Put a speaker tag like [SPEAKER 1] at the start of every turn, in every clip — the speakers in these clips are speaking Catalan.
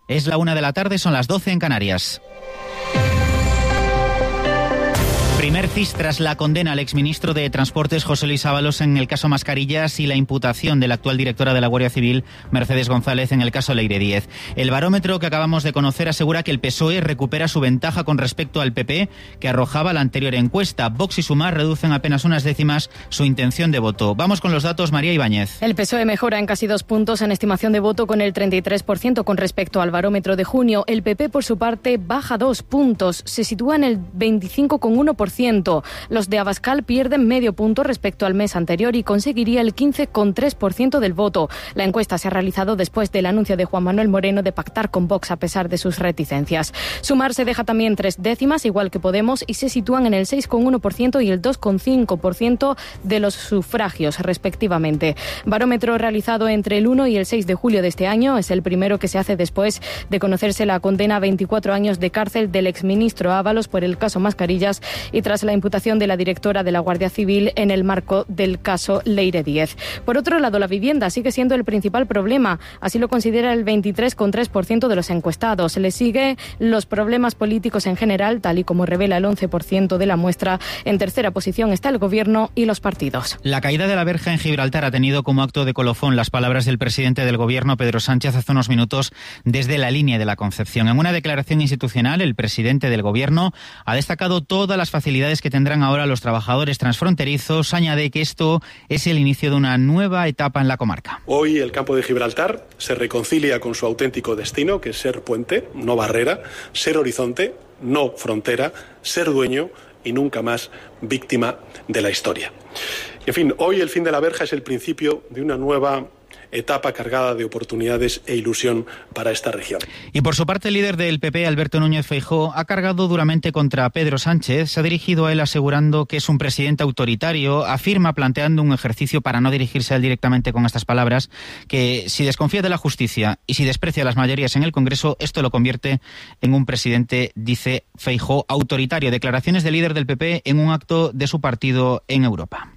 [SPEAKER 1] Es la 1:00 son las 12 en Canarias. Primer CIS tras la condena al exministro de Transportes José Luis Ábalos en el caso Mascarillas y la imputación de la actual directora de la Guardia Civil, Mercedes González, en el caso Leire Díez. El barómetro que acabamos de conocer asegura que el PSOE recupera su ventaja con respecto al PP, que arrojaba la anterior encuesta. Vox y Sumar reducen apenas unas décimas su intención de voto. Vamos con los datos, María Ibáñez.
[SPEAKER 2] El PSOE mejora en casi 2 puntos en estimación de voto con el 33% con respecto al barómetro de junio. El PP, por su parte, baja 2 puntos. Se sitúa en el 25,1%. Los de Abascal pierden medio punto respecto al mes anterior y conseguiría el 15,3% del voto. La encuesta se ha realizado después del anuncio de Juan Manuel Moreno de pactar con Vox a pesar de sus reticencias. Sumar se deja también 3 décimas, igual que Podemos, y se sitúan en el 6,1% y el 2,5% de los sufragios, respectivamente. Barómetro realizado entre el 1 y el 6 de julio de este año. Es el primero que se hace después de conocerse la condena a 24 años de cárcel del exministro Ábalos por el caso Mascarillas y tras la imputación de la directora de la Guardia Civil en el marco del caso Leire Díez. Por otro lado, la vivienda sigue siendo el principal problema. Así lo considera el 23,3% de los encuestados. Le sigue los problemas políticos en general, tal y como revela el 11% de la muestra. En tercera posición está el Gobierno y los partidos.
[SPEAKER 1] La caída de la verja en Gibraltar ha tenido como acto de colofón las palabras del presidente del Gobierno, Pedro Sánchez, hace unos minutos desde la línea de la Concepción. En una declaración institucional, el presidente del Gobierno ha destacado todas las facilidades que tendrán ahora los trabajadores transfronterizos. Añade que esto es el inicio de una nueva etapa en la comarca.
[SPEAKER 3] Hoy el campo de Gibraltar se reconcilia con su auténtico destino, que es ser puente, no barrera, ser horizonte, no frontera, ser dueño y nunca más víctima de la historia. En fin, hoy el fin de la verja es el principio de una nueva etapa cargada de oportunidades e ilusión para esta región.
[SPEAKER 1] Y por su parte, el líder del PP, Alberto Núñez Feijóo, ha cargado duramente contra Pedro Sánchez. Se ha dirigido a él asegurando que es un presidente autoritario. Afirma, planteando un ejercicio para no dirigirse a él directamente con estas palabras, que si desconfía de la justicia y si desprecia las mayorías en el Congreso, esto lo convierte en un presidente, dice Feijóo, autoritario. Declaraciones del líder del PP en un acto de su partido en Europa.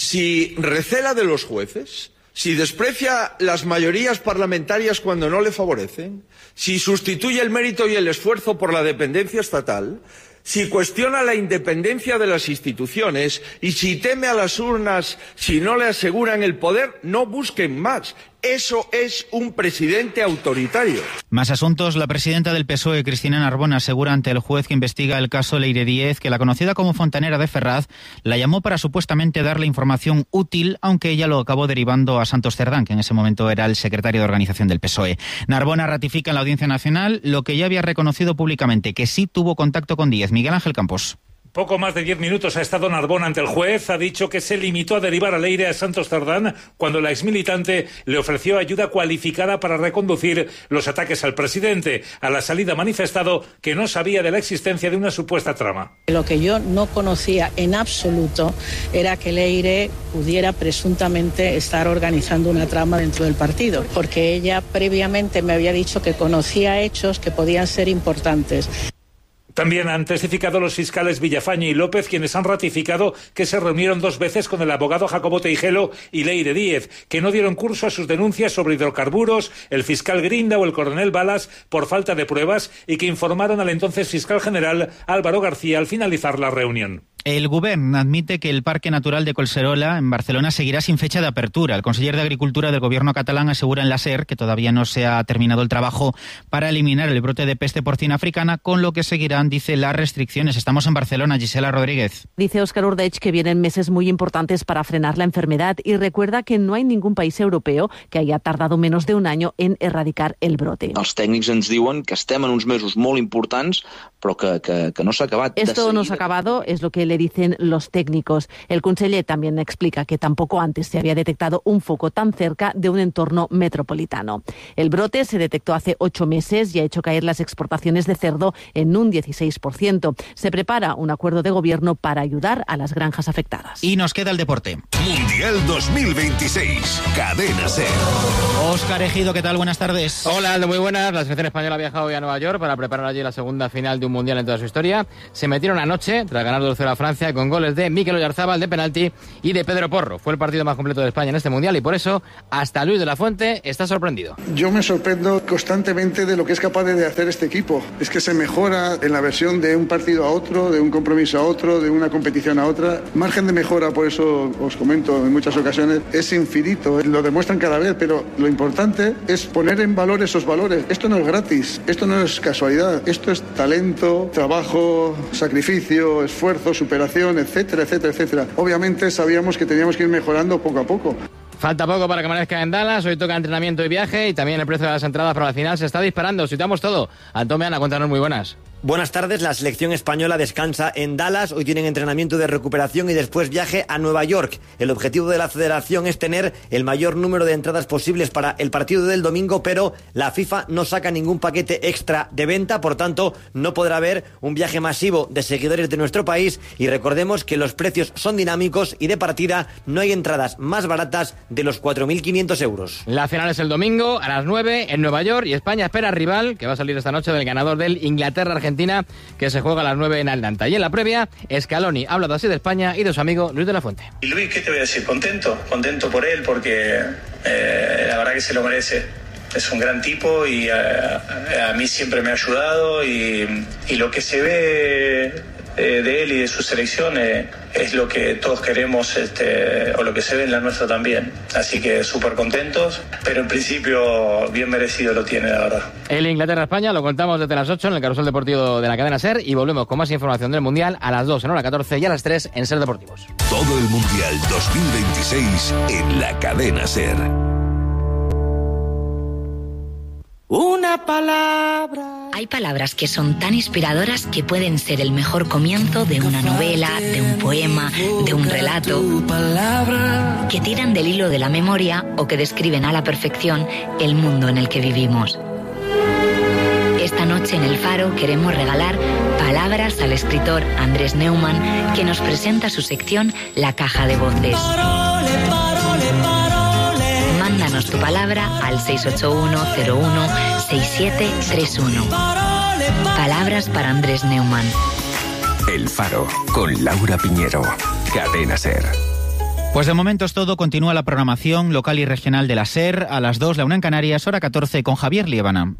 [SPEAKER 4] Si recela de los jueces, si desprecia las mayorías parlamentarias cuando no le favorecen, si sustituye el mérito y el esfuerzo por la dependencia estatal, si cuestiona la independencia de las instituciones y si teme a las urnas si no le aseguran el poder, no busquen más. Eso es un presidente autoritario.
[SPEAKER 1] Más asuntos. La presidenta del PSOE, Cristina Narbona, asegura ante el juez que investiga el caso Leire Díez que la conocida como Fontanera de Ferraz la llamó para supuestamente darle información útil, aunque ella lo acabó derivando a Santos Cerdán, que en ese momento era el secretario de organización del PSOE. Narbona ratifica en la Audiencia Nacional lo que ya había reconocido públicamente, que sí tuvo contacto con Díez. Miguel Ángel Campos.
[SPEAKER 5] Poco más de 10 minutos ha estado Narbona ante el juez. Ha dicho que se limitó a derivar a Leire a Santos Cerdán cuando la exmilitante le ofreció ayuda cualificada para reconducir los ataques al presidente. A la salida ha manifestado que no sabía de la existencia de una supuesta trama.
[SPEAKER 6] Lo que yo no conocía en absoluto era que Leire pudiera presuntamente estar organizando una trama dentro del partido, porque ella previamente me había dicho que conocía hechos que podían ser importantes.
[SPEAKER 5] También han testificado los fiscales Villafañe y López, quienes han ratificado que se reunieron 2 veces con el abogado Jacobo Teijelo y Leire Díez, que no dieron curso a sus denuncias sobre hidrocarburos, el fiscal Grinda o el coronel Balas por falta de pruebas, y que informaron al entonces fiscal general Álvaro García al finalizar la reunión.
[SPEAKER 1] El Govern admite que el Parque Natural de Collserola, en Barcelona, seguirá sin fecha de apertura. El conseller de Agricultura del Gobierno catalán asegura en la SER que todavía no se ha terminado el trabajo para eliminar el brote de peste porcina africana, con lo que seguirán, dice, las restricciones. Estamos en Barcelona, Gisela Rodríguez.
[SPEAKER 7] Dice Óscar Ordech que vienen meses muy importantes para frenar la enfermedad y recuerda que no hay ningún país europeo que haya tardado menos de un año en erradicar el brote.
[SPEAKER 8] Els tècnics ens diuen que estem en uns mesos molt importants, però que no s'ha acabat.
[SPEAKER 7] Esto no se ha acabado, es lo que le dicen los técnicos. El conseller también explica que tampoco antes se había detectado un foco tan cerca de un entorno metropolitano. El brote se detectó hace 8 meses y ha hecho caer las exportaciones de cerdo en un 16%. Se prepara un acuerdo de gobierno para ayudar a las granjas afectadas.
[SPEAKER 1] Y nos queda el deporte.
[SPEAKER 9] Mundial 2026, Cadena SER.
[SPEAKER 1] Óscar Ejido, ¿qué tal? Buenas tardes.
[SPEAKER 10] Hola, Aldo, muy buenas. La selección española ha viajado hoy a Nueva York para preparar allí la segunda final de un un mundial en toda su historia. Se metieron anoche, tras ganar 2-0 a Francia, con goles de Mikel Oyarzabal de penalti y de Pedro Porro. Fue el partido más completo de España en este mundial y por eso hasta Luis de la Fuente está sorprendido.
[SPEAKER 11] Yo me sorprendo constantemente de lo que es capaz de hacer este equipo. Es que se mejora en la versión de un partido a otro, de un compromiso a otro, de una competición a otra. Margen de mejora, por eso os comento en muchas ocasiones, es infinito. Lo demuestran cada vez, pero lo importante es poner en valor esos valores. Esto no es gratis, esto no es casualidad, esto es talento, trabajo, sacrificio, esfuerzo, superación, etcétera, etcétera, etcétera. Obviamente sabíamos que teníamos que ir mejorando poco a poco.
[SPEAKER 10] Falta poco para que amanezca en Dallas, hoy toca entrenamiento y viaje y también el precio de las entradas para la final se está disparando. Situamos todo. Antón Meana, cuéntanos, muy buenas.
[SPEAKER 12] Buenas tardes, la selección española descansa en Dallas, hoy tienen entrenamiento de recuperación y después viaje a Nueva York. El objetivo de la federación es tener el mayor número de entradas posibles para el partido del domingo, pero la FIFA no saca ningún paquete extra de venta, por tanto no podrá haber un viaje masivo de seguidores de nuestro país y recordemos que los precios son dinámicos y de partida no hay entradas más baratas de los 4.500 euros.
[SPEAKER 10] La final es el domingo a las 9 en Nueva York y España espera rival que va a salir esta noche del ganador del Inglaterra-Argentina, que se juega a las 9 en Atlanta. Y en la previa, Scaloni ha hablado así de España y de su amigo Luis de la Fuente.
[SPEAKER 13] Y Luis, ¿qué te voy a decir? Contento por él porque la verdad que se lo merece. Es un gran tipo y a mí siempre me ha ayudado y lo que se ve de él y de su selección es lo que todos queremos, o lo que se ve en la nuestra también. Así que súper contentos, pero en principio bien merecido lo tiene, la verdad.
[SPEAKER 10] El Inglaterra-España lo contamos desde las 8 en el carrusel deportivo de la cadena SER y volvemos con más información del Mundial a las 2 en hora 14 y a las 3 en SER Deportivos.
[SPEAKER 9] Todo el Mundial 2026 en la cadena SER.
[SPEAKER 14] Una palabra. Hay palabras que son tan inspiradoras que pueden ser el mejor comienzo de una novela, de un poema, de un relato, que tiran del hilo de la memoria o que describen a la perfección el mundo en el que vivimos. Esta noche en El Faro queremos regalar palabras al escritor Andrés Neumann, que nos presenta su sección La Caja de Voces. Mándanos tu palabra al 681-01-6731. Palabras para Andrés Neumann.
[SPEAKER 15] El Faro, con Laura Piñero. Cadena SER.
[SPEAKER 1] Pues de momento es todo. Continúa la programación local y regional de la SER. A las 2, la 1 en Canarias, hora 14, con Javier Liébana.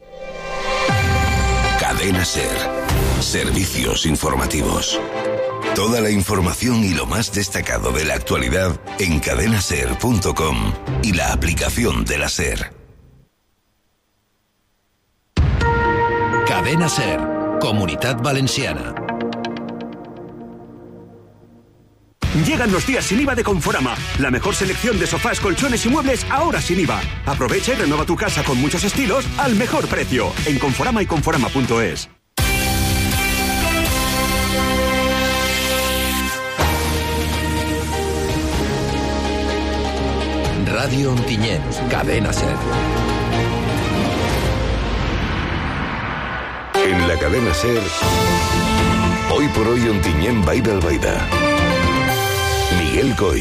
[SPEAKER 9] Cadena SER. Servicios informativos. Toda la información y lo más destacado de la actualidad en cadenaser.com y la aplicación de la SER.
[SPEAKER 16] Cadena SER, Comunitat Valenciana.
[SPEAKER 17] Llegan los días sin IVA de Conforama. La mejor selección de sofás, colchones y muebles ahora sin IVA. Aprovecha y renueva tu casa con muchos estilos al mejor precio. En Conforama y Conforama.es.
[SPEAKER 16] Radio Ontinyent, Cadena SER.
[SPEAKER 9] En la cadena SER, hoy por hoy Ontinyent Baida al Baida. Miguel Coy.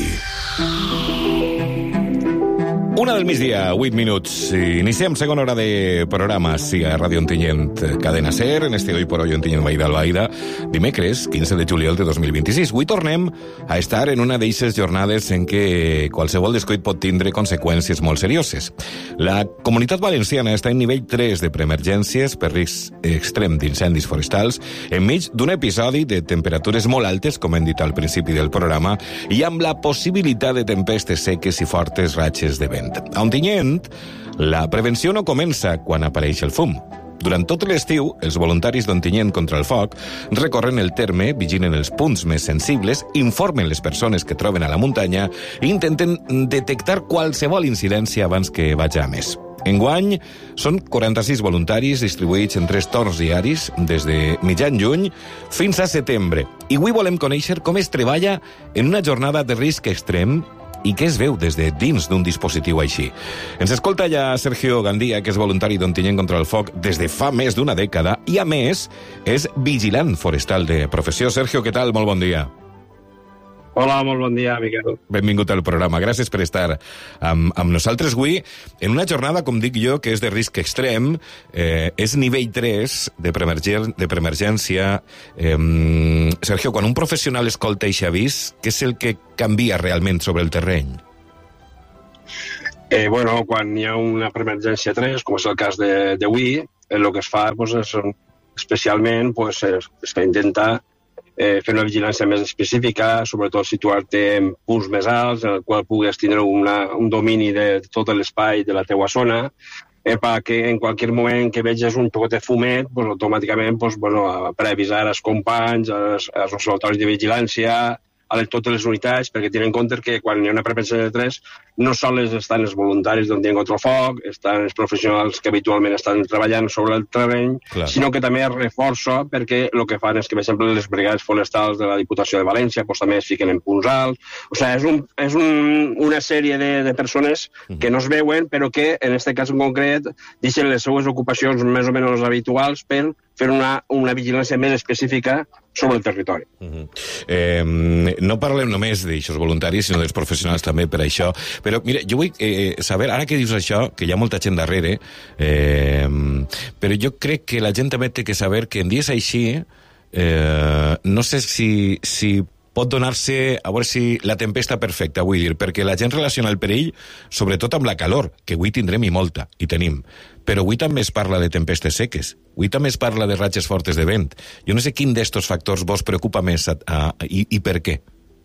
[SPEAKER 18] 1 del migdia, 8 minuts. Iniciem segona hora de programa sí, a Ràdio Ontinyent, Cadena SER, en este Hoy por Hoy Ontinyent Baida al Baida, dimecres, 15 de juliol de 2026. Avui tornem a estar en una d'eixes jornades en què qualsevol descuit pot tindre conseqüències molt serioses. La Comunitat Valenciana està en nivell 3 de preemergències per risc extrem d'incendis forestals, enmig d'un episodi de temperatures molt altes, com hem dit al principi del programa, i amb la possibilitat de tempestes seques i fortes ratxes de vent. A Ontinyent, la prevenció no comença quan apareix el fum. Durant tot l'estiu, els voluntaris d'Ontinyent contra el foc recorren el terme, vigilen els punts més sensibles, informen les persones que troben a la muntanya i intenten detectar qualsevol incidència abans que vagi a més. Enguany, són 46 voluntaris distribuïts en 3 torns diaris des de mitjan juny fins a setembre. I avui volem conèixer com es treballa en una jornada de risc extrem i què es veu des de dins d'un dispositiu així. Ens escolta ja Sergio Gandía, que és voluntari d'Ontinyent contra el foc des de fa més d'una dècada i, a més, és vigilant forestal de professió. Sergio, què tal? Molt bon dia.
[SPEAKER 19] Hola, molt bon dia, Miquel.
[SPEAKER 18] Benvingut al programa. Gràcies per estar amb nosaltres avui en una jornada, com dic jo, que és de risc extrem, és nivell 3 de preemergència. Sergio, quan un professional escolta aquest avís, què és el que canvia realment sobre el terreny?
[SPEAKER 19] Bueno, quan hi ha una preemergència 3, com és el cas d'avui, el que es fa és especialment és intentar fer una vigilància més específica, sobretot situar-te en punts més alts, en el qual puguis tindre un domini de tot l'espai de la teua zona, perquè en qualsevol moment que veges un poc de fumet, automàticament per avisar els companys, als observatoris de vigilància, a totes les unitats, perquè tenen en compte que quan hi ha una prevenció de 3 no sols estan els voluntaris d'on tenen contra el foc, estan els professionals que habitualment estan treballant sobre el terreny, sinó que també es reforça perquè el que fan és que, per exemple, les brigades forestals de la Diputació de València també es fiquen en punts alts. O sigui, és una sèrie de persones que no es veuen, però que, en aquest cas en concret, deixen les seues ocupacions més o menys habituals per fer una vigilància més específica sobre el territori.
[SPEAKER 18] No parlem només d'aixòs voluntaris, sinó dels professionals també per això. Però, mira, jo vull saber, ara que dius això, que hi ha molta gent darrere, però jo crec que la gent també té que saber que en dies així, no sé si pot donar-se, a veure si la tempesta perfecta, vull dir, perquè la gent relaciona el perill, sobretot amb la calor, que avui tindrem i molta, i tenim. Però avui també es parla de tempestes seques, avui també es parla de ratxes fortes de vent. Jo no sé quin d'estos factors vos preocupa més i per què.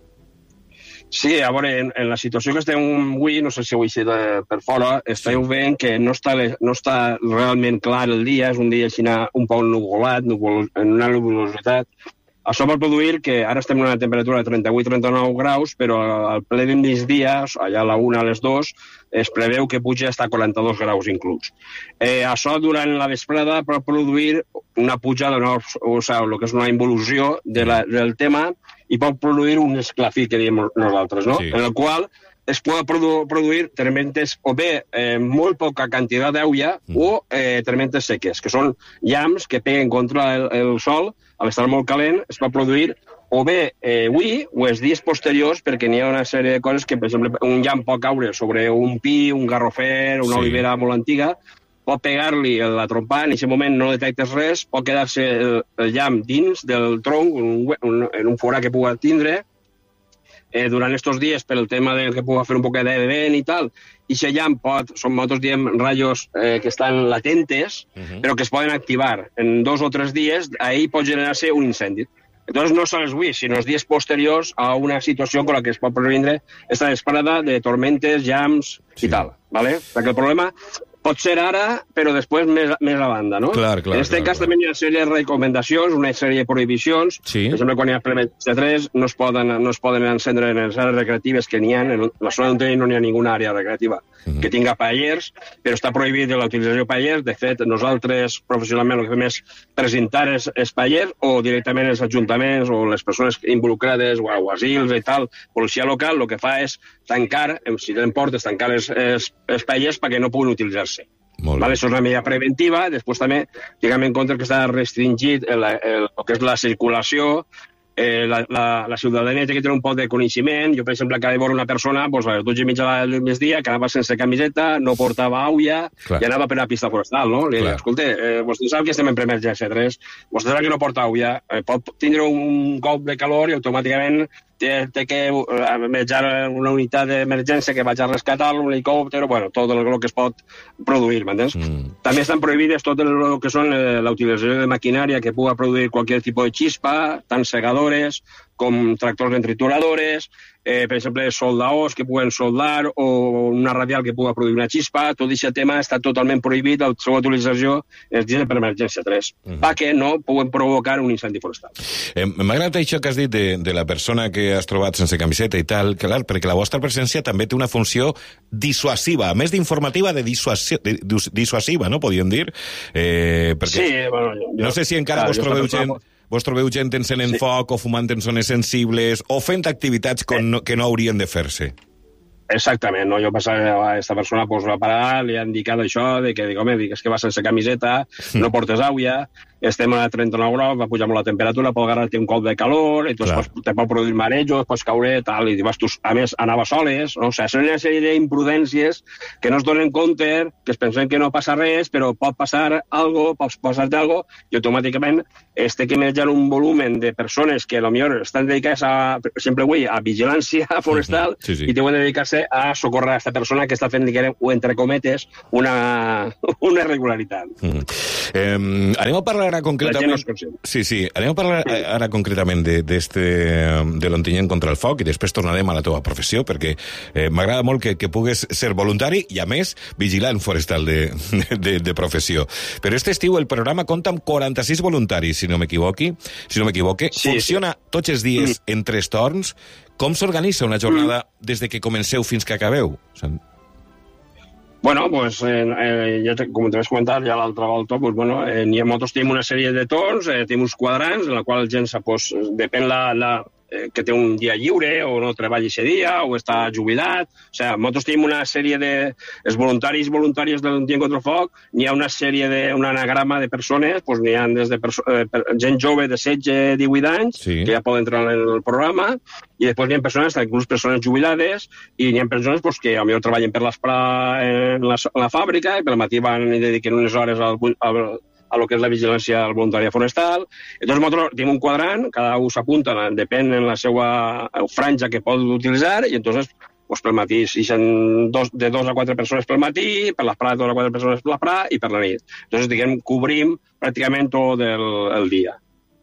[SPEAKER 19] Sí, a veure, en la situació que estem avui, no sé si avui per fora, esteu veient que no està realment clar el dia, és un dia així un poc nuvolat, en una nuvolositat. Això vol produir que ara estem en una temperatura de 38-39 graus, però al ple de migdia, allà a la 1 a les 2, es preveu que puja fins a 42 graus inclús. Això durant la vesprada pot produir una pujada, o sigui, el que és una involució del tema, i pot produir un esclafí, que diem nosaltres, no? Sí. En el qual es pot produir tormentes o bé molt poca quantitat d'aigua o tormentes seques, que són llamps que peguen contra el sol, a l'estar molt calent, es pot produir o bé avui o els dies posteriors, perquè n'hi ha una sèrie de coses que, per exemple, un llamp pot caure sobre un pi, un garrofer, una olivera molt antiga, pot pegar-li la trompa, en aquest moment no detectes res, pot quedar-se el llamp dins del tronc, en un forat que pugui tindre, durant aquests dies, per el tema que pugui fer un poc de vent i tal, i aquest llamp són nosaltres diem ratllos que estan latentes, però que es poden activar. En 2 o 3 dies, ahí pot generar-se un incendi. Entonces, no sols avui, sinó els dies posteriors a una situació en la que es pot previndre esta disparada de tormentes, llamps i tal, ¿vale? Perquè el problema pot ser ara, però després més a banda, no?
[SPEAKER 18] Clar,
[SPEAKER 19] en aquest cas també hi ha una sèrie de recomanacions, una sèrie de prohibicions. Sí. Per exemple, quan hi ha preemergència 3, no es poden encendre en les àrees recreatives que n'hi ha. En la zona on no n'hi ha ninguna àrea recreativa que tinga pallers, però està prohibit la utilització de pallers. De fet, nosaltres professionalment el que fem és presentar els pallers o directament els ajuntaments o les persones involucrades o asils i tal, policia local, el que fa és tancar, si tenen portes, tancar els pallers perquè no puguin utilitzar-se. Vale, això és una medida preventiva. Després també tinguem en compte que està restringit el que és la circulació. La ciutadania té que tenir un poc de coneixement. Jo, per exemple, acabo de veure una persona a les 12:30 del migdia que anava sense camiseta, no portava aulla i anava per la pista forestal, no? Li dic, escolta, vostè sap que estem en preemergència 3, vostè sap que no porta aulla, pot tindre un cop de calor i automàticament té que enviar una unitat d'emergència que vagi a rescatar-lo, un helicòpter, bueno, tot el que es pot produir, m'entens? També estan prohibides tot el que són la utilització de maquinària que pugui produir qualsevol tipus de xispa, tant segadores com tractors de trituradores, per exemple, soldadors que puguen soldar o una radial que pugui produir una xispa. Tot aquest tema està totalment prohibit, la seva utilització els dies de preemergència 3, perquè no puguen provocar un incendi forestal.
[SPEAKER 18] M'ha agradat això que has dit de la persona que has trobat sense camiseta i tal, clar, perquè la vostra presència també té una funció dissuasiva, a més d'informativa, de dissuasiva, no? Podríem dir?
[SPEAKER 19] Sí, bueno,
[SPEAKER 18] no sé si encara vos trobeu gent encenent foc o fumant en zones sensibles o fent activitats que no haurien de fer-se.
[SPEAKER 19] Exactament, no? Jo pensava que aquesta persona pues, va parar, li ha indicat això, de que, home, és que vas sense camiseta, no portes àuia, estem a 39 graus, va pujar molt la temperatura, pel garra té un cop de calor, i te pot produir marejos, pots caure, tal, i vas tu, a més, anava soles, no? O sigui, són una sèrie d'imprudències que no es donen compte, que es pensen que no passa res, però pot passar algo, pots passar-te algo, i automàticament té que menjar un volumen de persones que potser estan dedicades a, per exemple, avui, a vigilància forestal, i deuen dedicar-se a socorrer a aquesta persona que està fent, entre cometes, una irregularitat.
[SPEAKER 18] Anem a parlar ara concretament... Anem a parlar ara concretament de l'Ontinyent contra el foc i després tornarem a la teva professió, perquè m'agrada molt que pugues ser voluntari i, a més, vigilant forestal de professió. Però este estiu el programa compta amb 46 voluntaris, si no m'equivoque. Funciona tots els dies en 3 torns. Com s'organitza una jornada des de que comenceu fins que acabeu?
[SPEAKER 19] Bueno, pues, ja com t'has comentat ja l'altra volta, pues, bueno, nosaltres tenim una sèrie de torns, tenim uns quadrants, en la qual la gent, pues, depèn que té un dia lliure o no treballa aquest dia o està jubilat. O sigui, nosaltres tenim una sèrie de... Els voluntaris i voluntàries de l'Ontinyent contra el foc, n'hi ha una sèrie un anagrama de persones, doncs n'hi ha des de gent jove de 16-18 anys, que ja poden entrar en el programa, i després n'hi ha persones, inclús persones jubilades, i n'hi ha persones que potser treballen per en la fàbrica i per al matí van i dediquen unes hores a lo que és la vigilància voluntària forestal. Entonces, nosaltres tenim un quadrant, cada un s'apunta, depèn de la seva franja que pot utilitzar, i entonces, pues, pel matí, de 2 a 4 persones pel matí, per l'esprà de 2 a 4 persones per l'esprà i per la nit. Entonces, diguem, cobrim pràcticament tot el dia.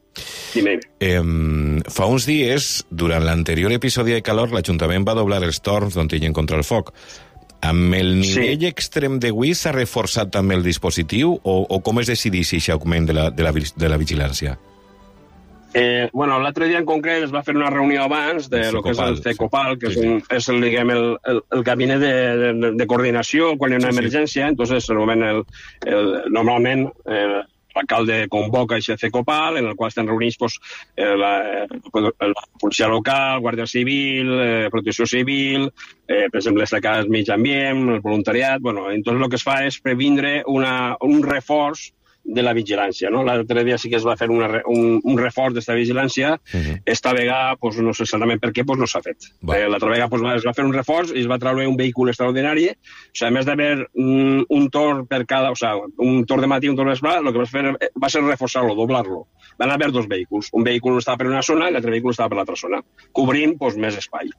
[SPEAKER 18] Fa uns dies, durant l'anterior episodi de calor, l'Ajuntament va doblar els torns d'Ontinyent contra el foc. Amb el nivell extrem d'avui s'ha reforçat també el dispositiu o com es decideix aquest augment de la vigilància?
[SPEAKER 19] Bueno, l'altre dia en concret es va fer una reunió abans de lo que és el CECOPAL, que és el gabinet de coordinació quan hi ha una emergència. Entonces, normalment l'alcalde convoca aquest CECOPAL, en el qual estan reunits la policia local, Guàrdia Civil, Protecció Civil, per exemple, les secades mig ambient, el voluntariat. Bueno, entonces el que es fa és previndre un reforç de la vigilància, no? L'altre dia sí que es va fer un reforç d'aquesta vigilància. Esta vegada, pues, no sé exactament per què, pues, no s'ha fet. L'altra vegada pues, es va fer un reforç i es va treure un vehicle extraordinari. O sigui, a més d'haver un torn per cada... O sigui, un torn de matí i un torn d'esprà, el que va fer va ser reforçar-lo, doblar-lo. Van haver 2 vehicles. Un vehicle estava per una zona i l'altre vehicle estava per l'altra zona, cobrint pues, més espai.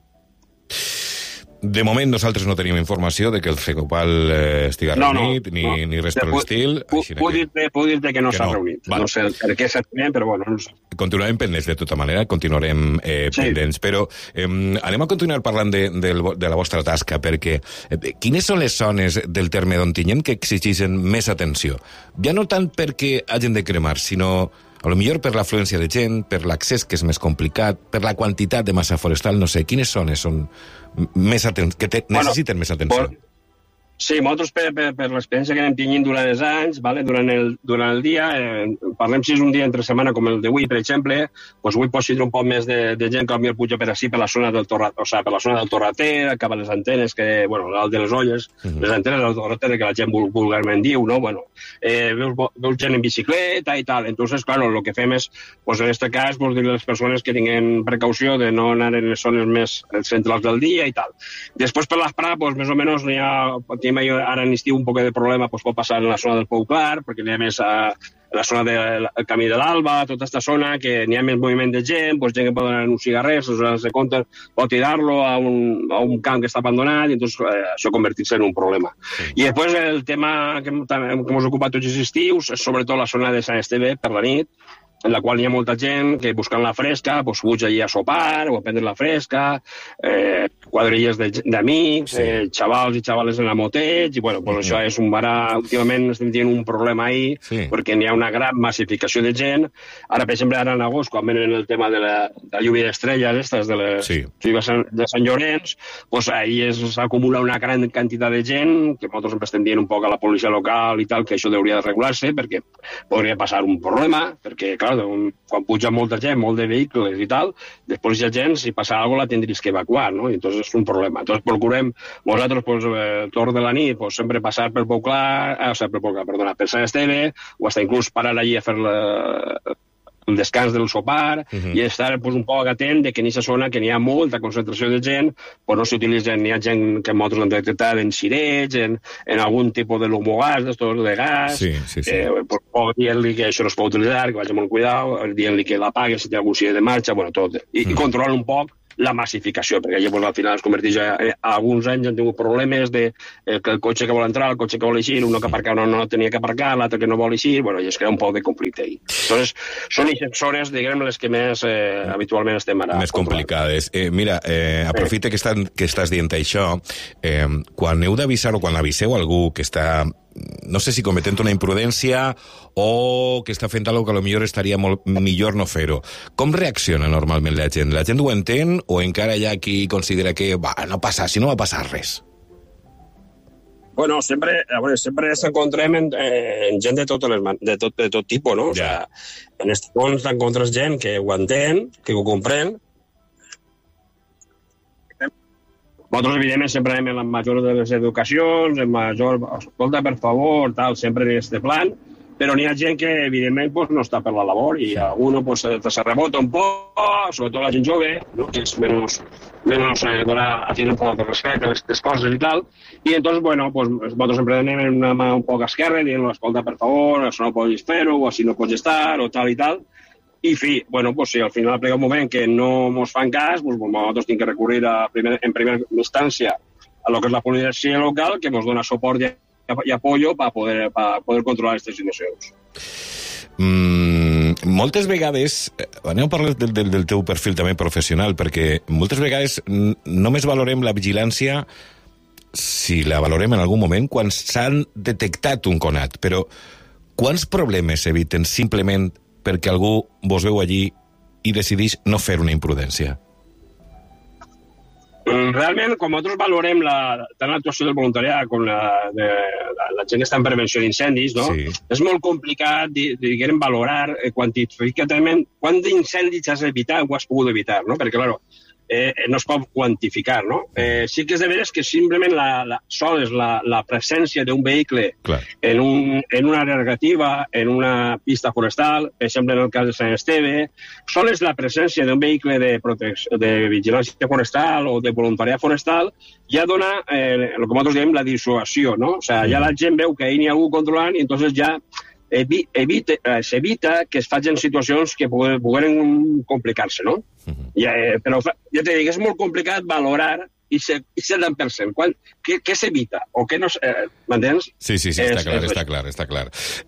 [SPEAKER 18] De moment nosaltres no tenim informació de que el CECOPAL estiga reunit, ni res per l'estil.
[SPEAKER 19] Puc dir-te que no s'ha reunit. No sé per què exactament, però bueno, no sé.
[SPEAKER 18] Continuarem pendents de tota manera, continuarem pendents, però anem a continuar parlant de la vostra tasca, perquè quines són les zones del terme d'Ontinyent que exigeixen més atenció? Ja no tant perquè hagin de cremar, sinó a lo millor per l'afluència de gent, per l'accés que és més complicat, per la quantitat de massa forestal, no sé, quines zones són necessiten més atenció?
[SPEAKER 19] Sí, nosaltres per l'experiència que anem tenint durant els anys, durant el dia, parlem si és un dia entre setmana com el d'avui, per exemple, doncs avui pot ser un poc més de gent que potser puja per així, per la zona del Torrater, cap a les antenes, dalt de les olles, les antenes del Torrater, que la gent vulgarment diu, no? Bueno, veus gent en bicicleta i tal. Entonces, claro, el que fem és, en aquest cas, dir a les persones que tinguin precaució de no anar en les zones més centrals del dia i tal. Després, per l'esprà, més o menys n'hi ha... Ara en estiu un poc de problema pot passar en la zona del Pou Clar, perquè n'hi ha més a la zona del Camí de l'Alba, tota aquesta zona, que n'hi ha més moviment de gent, gent que pot anar en un cigarret, se compte, pot tirar-lo a un camp que està abandonat, i això convertir-se en un problema. I després el tema que ens ocupa tots els estius és sobretot la zona de Sant Esteve per la nit, en la qual hi ha molta gent que buscant la fresca fuig allà a sopar o a prendre la fresca, quadrilles d'amics, xavals i xavales en la moteig, i això és un barà. Últimament estem tenint un problema ahí, perquè n'hi ha una gran massificació de gent. Ara, per exemple, ara en agost, quan venen el tema de la lluvia d'estrelles, aquestes de les lluvies de Sant Llorenç, ahir s'acumula una gran quantitat de gent, que nosaltres estem dient un poc a la policia local i tal, que això hauria de regular-se, perquè podria passar un problema, perquè, clar, clar, quan puja molta gent, molt de vehicles i tal, després hi ha gent, si passa alguna cosa la tindries que evacuar, no? I entonces és un problema. Entonces procurem nosaltres, pues, torn de la nit, pues, sempre passar per Pau Clar, per Sant Esteve, o hasta inclús parar allí a fer el descans del sopar, i estar pues, un poc atent de que en aquesta zona que n'hi ha molta concentració de gent, pues, no s'utilitzen, n'hi ha gent que nosaltres hem detectat en cirets, en algun tipus de lumogàs, de gas, pues, dient-li que això no es pot utilitzar, que vagi molt cuidado, dient-li que l'apague si té algun ciré de marxa, bueno, tot. I controlar un poc la massificació, perquè llavors al final es converteix alguns anys han tingut problemes de que el cotxe que vol entrar, el cotxe que vol eixir, uno que aparcar no tenia que aparcar, l'altre que no vol eixir, bueno, i es crea un poc de conflicte ahí. Entonces, són aquestes zones, diguem, les que més habitualment estem ara.
[SPEAKER 18] Més complicades. Mira, aprofita que estàs dient això, quan heu d'avisar o quan aviseu algú que està, no sé si cometent una imprudència o que està fent alguna cosa que potser estaria molt millor no fer-ho. Com reacciona normalment la gent? La gent ho entén o encara hi ha qui considera que no passa, si no va passar res?
[SPEAKER 19] Bueno, sempre s'encontrem en gent de tot tipus, no? O sea, en aquest fons t'encontres gent que ho entén, que ho comprèn. Nosaltres, evidentment, sempre anem en la major de les educacions, en major, escolta, per favor, tal, sempre en aquest plan, però n'hi ha gent que, evidentment, pues, no està per la labor i alguno pues, se rebota un poc, sobretot la gent jove, no? Que és menys tiene un poc de respecte a aquestes coses i tal, i entonces, bueno, pues, nosaltres sempre anem en una mà un poc esquerra, dient, escolta, per favor, això no pots fer-ho, o així no pots estar, o tal i tal. I, fi, bueno, pues, si al final plega un moment que no ens fan cas, pues, nosaltres tenim que recurrir en primera instància a lo que és la policia local, que ens dona suport i apoyo per poder controlar aquestes situacions.
[SPEAKER 18] Moltes vegades, anem a parlar del teu perfil també professional, perquè moltes vegades només valorem la vigilància, si la valorem en algun moment, quan s'han detectat un conat, però quants problemes s'eviten simplement perquè algú vos veu allí i decideix no fer una imprudència?
[SPEAKER 19] Realment, quan nosaltres valorem tant l'actuació del voluntariat com la gent que està en prevenció d'incendis, no? És molt complicat valorar quantificativament quant d'incendis has evitat o has pogut evitar, no? Perquè, clar, no es pot quantificar, no? Sí que és de veres que simplement sols la presència d'un vehicle en una àrea recreativa, en una pista forestal, per exemple en el cas de Sant Esteve, sols la presència d'un vehicle de vigilància forestal o de voluntariat forestal ja dona el que nosaltres diem la dissuasió, no? O sigui, ja la gent veu que ahir n'hi ha algú controlant i entonces ja s'evita que es facin situacions que pogueren complicar-se, no? Però ja t'he dit que és molt complicat valorar i ser 100%. Què s'evita? O què no... M'entens?
[SPEAKER 18] Sí, està clar.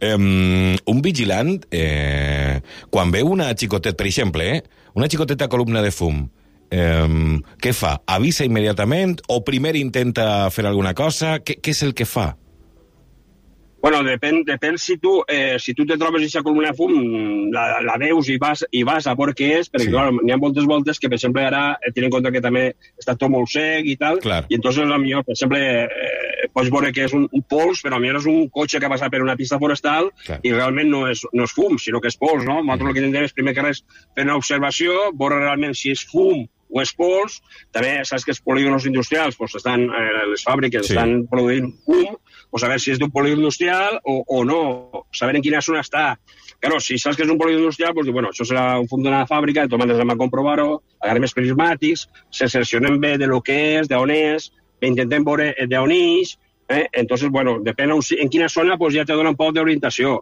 [SPEAKER 18] Un vigilant, quan veu una xicoteta, per exemple, una xicoteta columna de fum, què fa? Avisa immediatament o primer intenta fer alguna cosa? Què és el que fa?
[SPEAKER 19] Bueno, depèn si tu te trobes aquesta columna de fum, la veus i vas a veure què és, perquè clar, n'hi ha moltes voltes que, per exemple, ara tenen en compte que també està tot molt sec i tal, i entonces, potser, per exemple, pots veure que és un pols, però potser és un cotxe que ha passat per una pista forestal i realment no és fum, sinó que és pols, no? Nosaltres el que intentem és, primer que res, fer una observació, veure realment si és fum o és pols. També saps que els polígonos industrials, les fàbriques estan produint fum, o saber si és d'un polígon industrial o no, saber en quina zona està. Claro, si saps que és un polígon industrial, doncs, bueno, això serà un fum d'una fàbrica, de totes maneres hem de comprovar-ho, agarrem els prismàtics, seleccionem bé de lo que és, d'on és, intentem veure d'on és, entonces, bueno, depèn en quina zona, doncs ja te dona un poc d'orientació.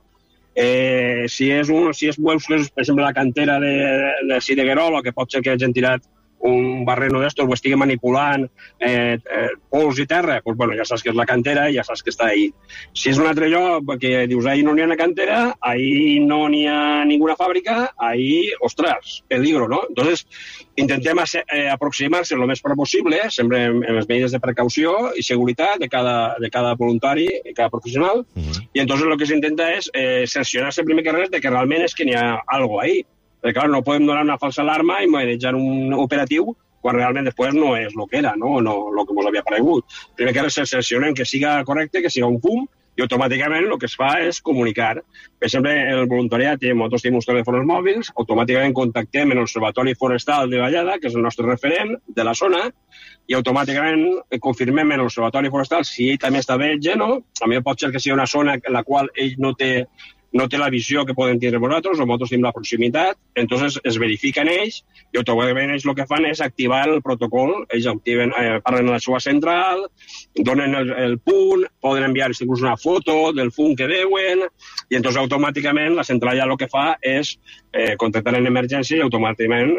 [SPEAKER 19] Si veus que és, per exemple, la cantera de Cireguerola, que pot ser que hagin tirat un barreno d'estos o estigui manipulant pols i terra, doncs, bueno, ja saps que és la cantera i ja saps que està ahí. Si és un altre lloc que dius, ahí no n'hi ha una cantera, ahí no n'hi ha ninguna fàbrica, ahí, ostres, peligro, no? Entonces, intentem aproximar-se el més possible, sempre en les medides de precaució i seguretat de cada voluntari i cada professional, i entonces el que s'intenta és cerciorar-se primer que res de que realment és que n'hi ha alguna ahí. Perquè, clar, no podem donar una falsa alarma i manejar un operatiu quan realment després no és el que era, no el que ens havia paregut. Primer que res, seleccionem que siga correcte, que siga un fum, i automàticament el que es fa és comunicar. Per exemple, el voluntariat, nosaltres tenim uns telèfons mòbils, automàticament contactem en l'Observatori Forestal de Vallada, que és el nostre referent de la zona, i automàticament confirmem en l'Observatori Forestal si ell també està bé o no. A mi pot ser que sigui una zona en la qual ell no té la visió que poden tenir nosaltres, o nosaltres tenim la proximitat, entonces es verifiquen ells, i automàticament ells el que fan és activar el protocol, ells activen, parlen a la seva central, donen el punt, poden enviar inclús una foto del punt que deuen, i entonces automàticament la central ja el que fa és contactar en emergència i automàticament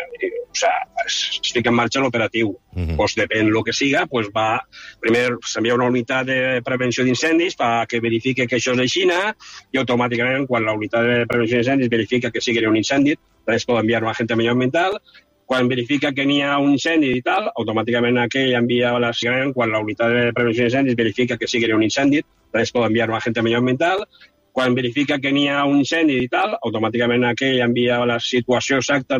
[SPEAKER 19] es fica en marxa l'operatiu. Pues depèn del que siga, pues va, primer s'envia una unitat de prevenció d'incendis que verifique que això és així, i automàticament, quan la unitat de prevenció d'incendis verifica que sigui un incendi, es pot enviar un agent medioambiental. Quan verifica que n'hi ha un incendi i tal, automàticament aquell envia a la sirena. Quan la unitat de prevenció d'incendis verifica que sigui un incendi, es pot enviar un agent medioambiental. Quan verifica que n'hi ha un incendi i tal, automàticament aquell envia a la situació exacta